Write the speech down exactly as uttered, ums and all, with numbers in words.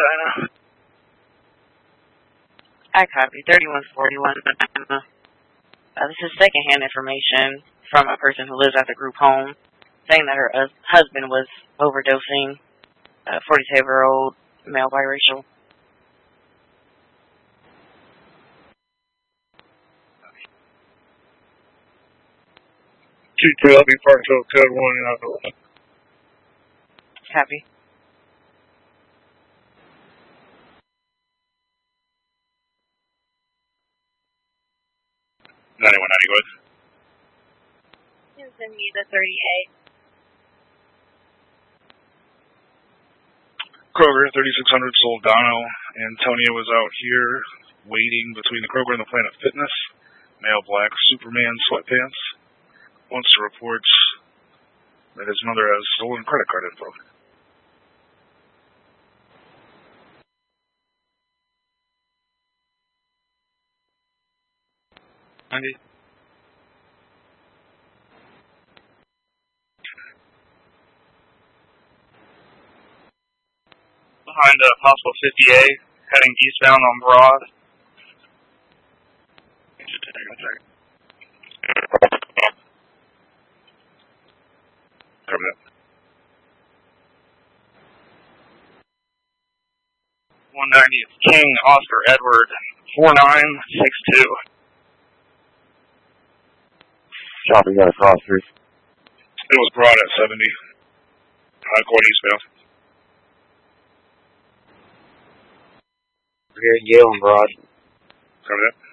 Edina. I copy. thirty-one forty-one. Uh, this is secondhand information from a person who lives at the group home, saying that her uh, husband was overdosing. Uh, forty-seven-year-old male biracial. two two, I'll be Parkville, code one. Copy. ninety-one ninety, go ahead. Send me the thirty-eight. Kroger, thirty-six hundred Soldano. Antonia was out here waiting between the Kroger and the Planet Fitness. Male black Superman sweatpants. Wants to reports that his mother has stolen credit card info. ninety. Behind uh, possible fifty A, heading eastbound on Broad. Cover that. one ninety, it's King Oscar Edward, four nine six two. Copy, got a crossers. It was Broad at seventy. High court eastbound. We're here at Yale and Broad. Cover that.